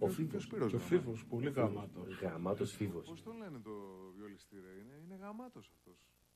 Και ο Φίβος, πολύ γαμάτος. Γαμάτος Φίβος. Πώς τον λένε το βιολιστή, ρε, είναι γαμάτος αυτός.